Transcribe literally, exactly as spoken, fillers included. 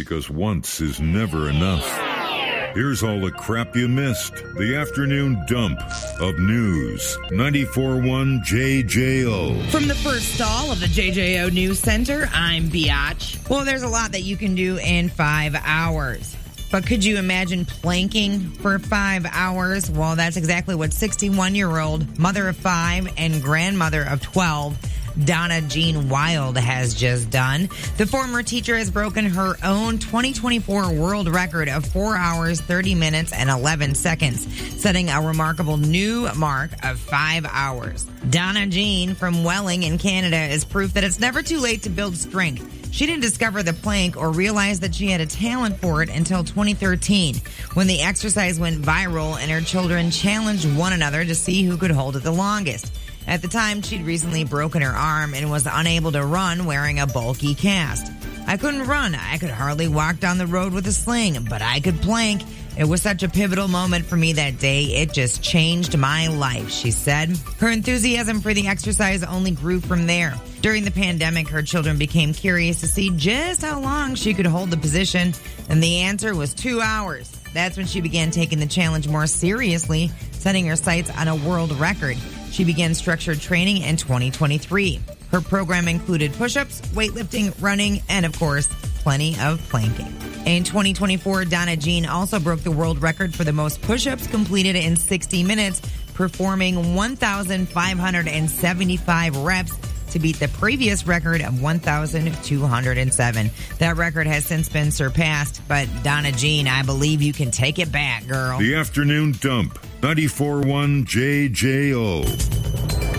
because once is never enough. Here's all the crap you missed. The afternoon dump of news. ninety-four point one J J O. From the first stall of the J J O News Center, I'm Biatch. Well, there's a lot that you can do in five hours. But could you imagine planking for five hours? Well, that's exactly what sixty-one-year-old mother of five and grandmother of twelve Donna Jean Wild has just done. The former teacher has broken her own twenty twenty-four world record of four hours, thirty minutes, and eleven seconds, setting a remarkable new mark of five hours. Donna Jean from Welling in Canada is proof that it's never too late to build strength. She didn't discover the plank or realize that she had a talent for it until twenty thirteen, when the exercise went viral and her children challenged one another to see who could hold it the longest. At the time, she'd recently broken her arm and was unable to run wearing a bulky cast. I couldn't run. I could hardly walk down the road with a sling, but I could plank. It was such a pivotal moment for me that day. It just changed my life, she said. Her enthusiasm for the exercise only grew from there. During the pandemic, her children became curious to see just how long she could hold the position, and the answer was two hours. That's when she began taking the challenge more seriously, setting her sights on a world record. She began structured training in twenty twenty-three. Her program included push-ups, weightlifting, running, and, of course, plenty of planking. In twenty twenty-four, Donna Jean also broke the world record for the most push-ups completed in sixty minutes, performing one thousand five hundred seventy-five reps to beat the previous record of one thousand two hundred seven. That record has since been surpassed, but Donna Jean, I believe you can take it back, girl. The afternoon dump. ninety-four point one J J O.